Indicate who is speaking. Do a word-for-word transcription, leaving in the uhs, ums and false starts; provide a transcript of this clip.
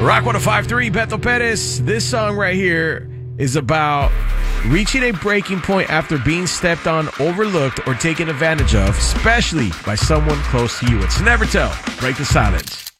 Speaker 1: Rock one oh five point three, Beto Perez. This song right here is about reaching a breaking point after being stepped on, overlooked, or taken advantage of, especially by someone close to you. It's Never Tell. Break the silence.